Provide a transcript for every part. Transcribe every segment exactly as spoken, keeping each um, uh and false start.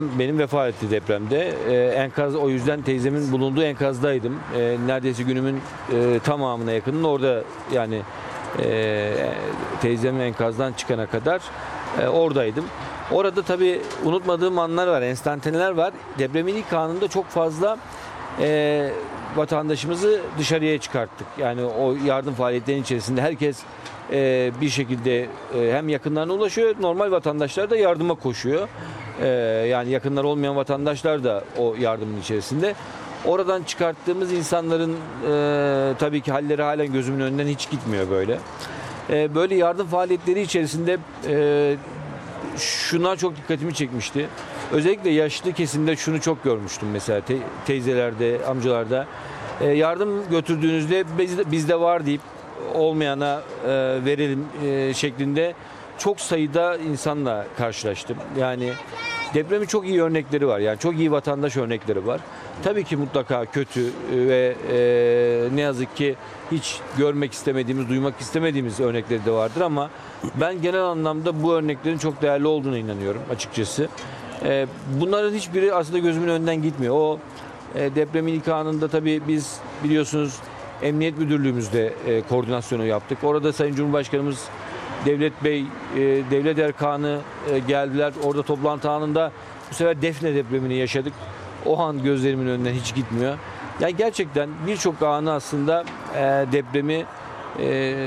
Benim vefat etti depremde. Ee, enkaz, o yüzden teyzemin bulunduğu enkazdaydım. Ee, neredeyse günümün e, tamamına yakınını orada, yani e, teyzemin enkazdan çıkana kadar e, oradaydım. Orada tabii unutmadığım anlar var, enstantaneler var. Depremin ilk anında çok fazla e, vatandaşımızı dışarıya çıkarttık. Yani o yardım faaliyetlerinin içerisinde herkes e, bir şekilde e, hem yakınlarına ulaşıyor, normal vatandaşlar da yardıma koşuyor. Ee, yani yakınlar olmayan vatandaşlar da o yardımın içerisinde. Oradan çıkarttığımız insanların e, tabii ki halleri halen gözümün önünden hiç gitmiyor böyle. E, böyle yardım faaliyetleri içerisinde e, şuna çok dikkatimi çekmişti. Özellikle yaşlı kesimde şunu çok görmüştüm mesela te, teyzelerde, amcalarda. E, yardım götürdüğünüzde bizde, bizde var deyip olmayana e, verelim e, şeklinde çok sayıda insanla karşılaştım. Yani depremin çok iyi örnekleri var. Yani çok iyi vatandaş örnekleri var. Tabii ki mutlaka kötü ve e, ne yazık ki hiç görmek istemediğimiz, duymak istemediğimiz örnekleri de vardır ama ben genel anlamda bu örneklerin çok değerli olduğuna inanıyorum açıkçası. E, bunların hiçbiri aslında gözümün önünden gitmiyor. O e, depremin ilk anında tabii biz biliyorsunuz Emniyet Müdürlüğümüzde e, koordinasyonu yaptık. Orada Sayın Cumhurbaşkanımız Devlet Bey, e, Devlet Erkanı e, geldiler. Orada toplantı anında bu sefer Defne depremini yaşadık. O an gözlerimin önünden hiç gitmiyor. Yani gerçekten birçok anı aslında e, depremi e,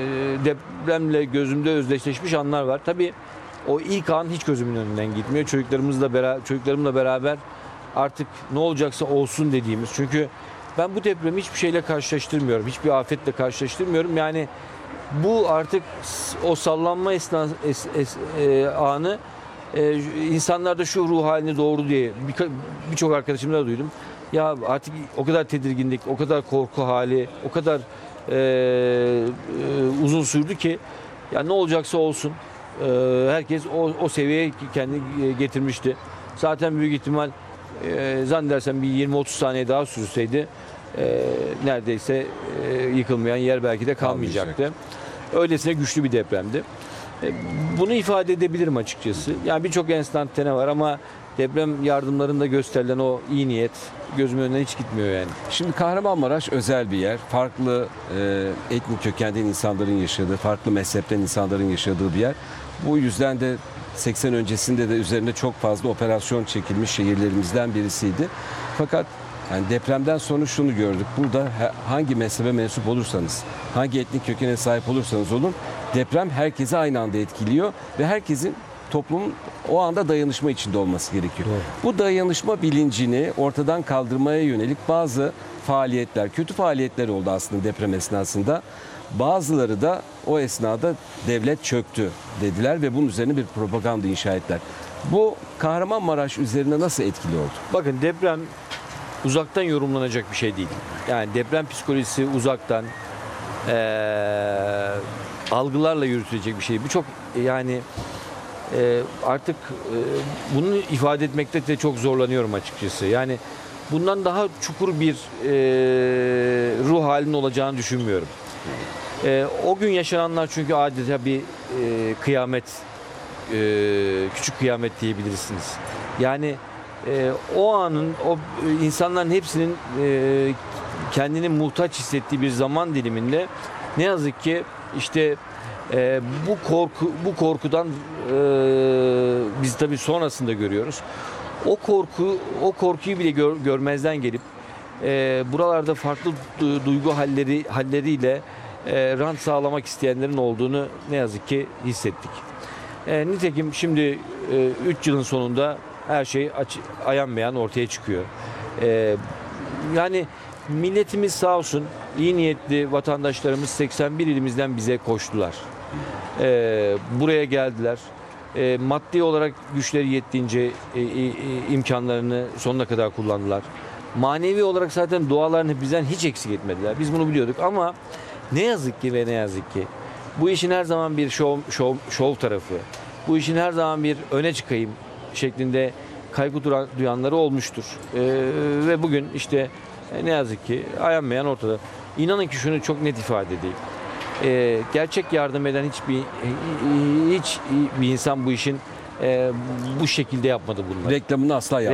depremle gözümde özdeşleşmiş anlar var. Tabii o ilk an hiç gözümün önünden gitmiyor. Çocuklarımızla beraber, çocuklarımla beraber artık ne olacaksa olsun dediğimiz. Çünkü ben bu depremi hiçbir şeyle karşılaştırmıyorum. Hiçbir afetle karşılaştırmıyorum. Yani bu artık o sallanma esna, es, es, e, anı e, insanlarda şu ruh halini doğurdu diye birçok bir arkadaşımda da duydum. Ya artık o kadar tedirginlik, o kadar korku hali, o kadar e, e, uzun sürdü ki ya ne olacaksa olsun. E, herkes o, o seviyeye kendini getirmişti. Zaten büyük ihtimal e, zannedersem bir yirmi otuz saniye daha sürseydi e, neredeyse e, yıkılmayan yer belki de kalmayacaktı. Kalmayacak. Öylesine güçlü bir depremdi. Bunu ifade edebilirim açıkçası. Yani birçok enstantane var ama deprem yardımlarında gösterilen o iyi niyet gözümün önünden hiç gitmiyor yani. Şimdi Kahramanmaraş özel bir yer. Farklı e, etnik kökenden insanların yaşadığı, farklı mezhepten insanların yaşadığı bir yer. Bu yüzden de seksen öncesinde de üzerinde çok fazla operasyon çekilmiş şehirlerimizden birisiydi. Fakat yani depremden sonra şunu gördük. Burada hangi mezhebe mensup olursanız, hangi etnik kökene sahip olursanız olun, deprem herkesi aynı anda etkiliyor ve herkesin toplumun o anda dayanışma içinde olması gerekiyor. Doğru. Bu dayanışma bilincini ortadan kaldırmaya yönelik bazı faaliyetler, kötü faaliyetler oldu aslında deprem esnasında. Bazıları da o esnada devlet çöktü dediler ve bunun üzerine bir propaganda inşa ettiler. Bu Kahramanmaraş üzerine nasıl etkili oldu? Bakın deprem uzaktan yorumlanacak bir şey değil. Yani deprem psikolojisi uzaktan e, algılarla yürütülecek bir şey. Birçok yani e, artık e, bunu ifade etmekte de çok zorlanıyorum açıkçası. Yani bundan daha çukur bir e, ruh halinin olacağını düşünmüyorum. E, o gün yaşananlar çünkü adeta bir e, kıyamet, e, küçük kıyamet diyebilirsiniz. Yani e, o anın, o insanların hepsinin e, kendini muhtaç hissettiği bir zaman diliminde ne yazık ki işte e, bu korku, bu korkudan e, biz tabii sonrasında görüyoruz. O korku, o korkuyu bile gör, görmezden gelip e, buralarda farklı duygu halleri halleriyle e, rant sağlamak isteyenlerin olduğunu ne yazık ki hissettik. E, nitekim şimdi üç yılın sonunda her şey aç, ayan beyan ortaya çıkıyor. E, yani milletimiz sağ olsun, iyi niyetli vatandaşlarımız seksen bir ilimizden bize koştular. E, buraya geldiler. E, maddi olarak güçleri yettiğince e, e, imkanlarını sonuna kadar kullandılar. Manevi olarak zaten dualarını bizden hiç eksik etmediler. Biz bunu biliyorduk ama ne yazık ki ve ne yazık ki bu işin her zaman bir şov, şov, şov tarafı, bu işin her zaman bir öne çıkayım şeklinde kaygı duyanları olmuştur. Ee, ve bugün işte e, ne yazık ki ayan beyan ortada. İnanın ki şunu çok net ifade edeyim. Ee, gerçek yardım eden hiçbir hiç bir insan bu işin e, bu şekilde yapmadı bunları. Reklamını asla yapmadı.